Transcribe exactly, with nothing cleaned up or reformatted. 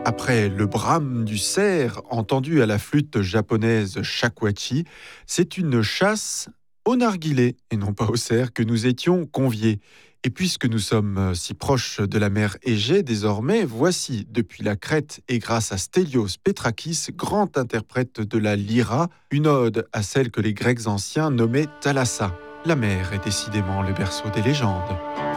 Après le brame du cerf, entendu à la flûte japonaise shakuhachi, c'est une chasse au narguilé, et non pas au cerf, que nous étions conviés. Et puisque nous sommes si proches de la mer Égée désormais, voici, depuis la Crète et grâce à Stélios Petrakis, grand interprète de la lyra, une ode à celle que les Grecs anciens nommaient Thalassa. La mer est décidément le berceau des légendes.